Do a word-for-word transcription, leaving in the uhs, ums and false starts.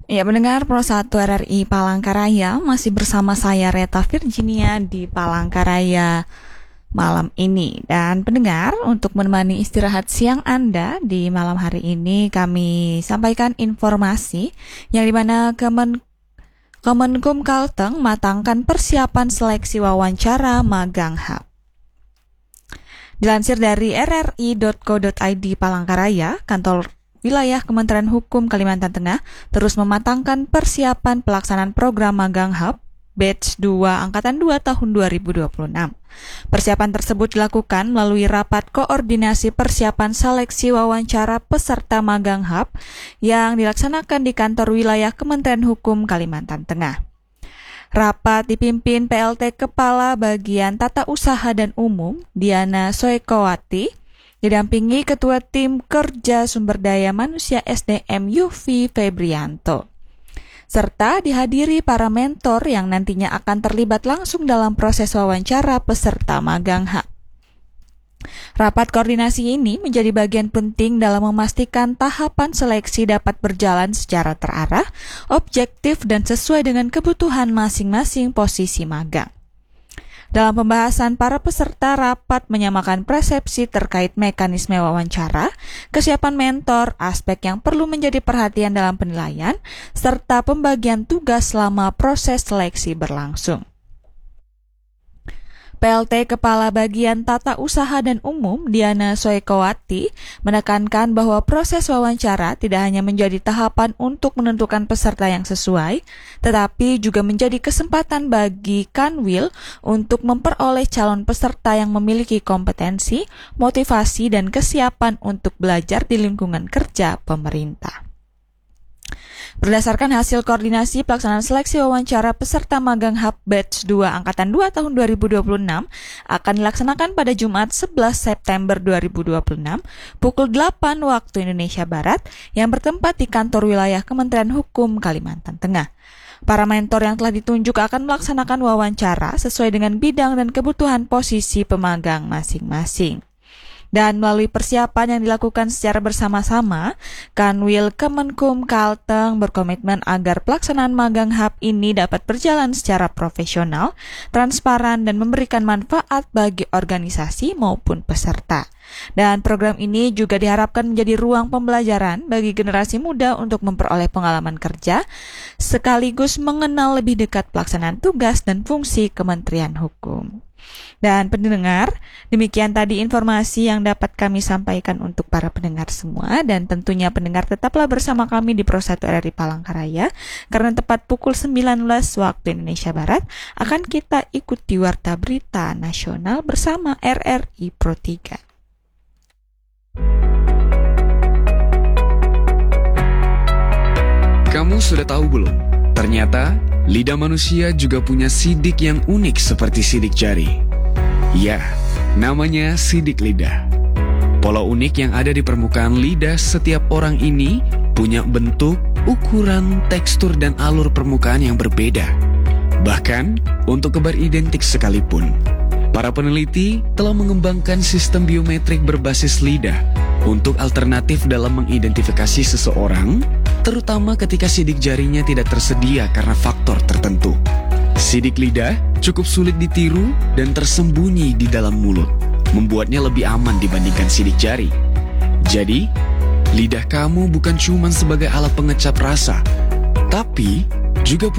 Ya, pendengar Pro satu R R I Palangkaraya, masih bersama saya Reta Virginia di Palangkaraya malam ini. Dan pendengar, untuk menemani istirahat siang Anda di malam hari ini, kami sampaikan informasi yang dimana Kemen Kemenkum Kalteng matangkan persiapan seleksi wawancara magang hub. Dilansir dari r r i dot co dot i d Palangkaraya, kantor Wilayah Kementerian Hukum Kalimantan Tengah terus mematangkan persiapan pelaksanaan program magang hub Batch dua Angkatan dua tahun dua ribu dua puluh enam. Persiapan tersebut dilakukan melalui rapat koordinasi persiapan seleksi wawancara peserta magang hub yang dilaksanakan di kantor wilayah Kementerian Hukum Kalimantan Tengah. Rapat dipimpin P L T Kepala Bagian Tata Usaha dan Umum Diana Soekowati, didampingi Ketua Tim Kerja Sumber Daya Manusia S D M Yufi Febrianto, serta dihadiri para mentor yang nantinya akan terlibat langsung dalam proses wawancara peserta magang hub. Rapat koordinasi ini menjadi bagian penting dalam memastikan tahapan seleksi dapat berjalan secara terarah, objektif, dan sesuai dengan kebutuhan masing-masing posisi magang. Dalam pembahasan, para peserta rapat menyamakan persepsi terkait mekanisme wawancara, kesiapan mentor, aspek yang perlu menjadi perhatian dalam penilaian, serta pembagian tugas selama proses seleksi berlangsung. P L T Kepala Bagian Tata Usaha dan Umum Diana Soekowati menekankan bahwa proses wawancara tidak hanya menjadi tahapan untuk menentukan peserta yang sesuai, tetapi juga menjadi kesempatan bagi Kanwil untuk memperoleh calon peserta yang memiliki kompetensi, motivasi, dan kesiapan untuk belajar di lingkungan kerja pemerintah. Berdasarkan hasil koordinasi pelaksanaan seleksi wawancara peserta magang hub Batch dua Angkatan dua tahun dua ribu dua puluh enam akan dilaksanakan pada Jumat sebelas September dua ribu dua puluh enam pukul delapan waktu Indonesia Barat yang bertempat di kantor wilayah Kementerian Hukum Kalimantan Tengah. Para mentor yang telah ditunjuk akan melaksanakan wawancara sesuai dengan bidang dan kebutuhan posisi pemagang masing-masing. Dan melalui persiapan yang dilakukan secara bersama-sama, Kanwil Kemenkum Kalteng berkomitmen agar pelaksanaan magang hub ini dapat berjalan secara profesional, transparan, dan memberikan manfaat bagi organisasi maupun peserta. Dan program ini juga diharapkan menjadi ruang pembelajaran bagi generasi muda untuk memperoleh pengalaman kerja, sekaligus mengenal lebih dekat pelaksanaan tugas dan fungsi Kementerian Hukum. Dan pendengar, demikian tadi informasi yang dapat kami sampaikan untuk para pendengar semua, dan tentunya pendengar tetaplah bersama kami di Pro satu R R I Palangkaraya, karena tepat pukul sembilan belas waktu Indonesia Barat akan kita ikuti Warta Berita Nasional bersama R R I Pro tiga. Kamu sudah tahu belum? Ternyata lidah manusia juga punya sidik yang unik seperti sidik jari. Ya, namanya sidik lidah. Pola unik yang ada di permukaan lidah setiap orang ini punya bentuk, ukuran, tekstur, dan alur permukaan yang berbeda. Bahkan, untuk kebar identik sekalipun, para peneliti telah mengembangkan sistem biometrik berbasis lidah untuk alternatif dalam mengidentifikasi seseorang, terutama ketika sidik jarinya tidak tersedia karena faktor tertentu. Sidik lidah cukup sulit ditiru dan tersembunyi di dalam mulut, membuatnya lebih aman dibandingkan sidik jari. Jadi, lidah kamu bukan cuma sebagai alat pengecap rasa, tapi juga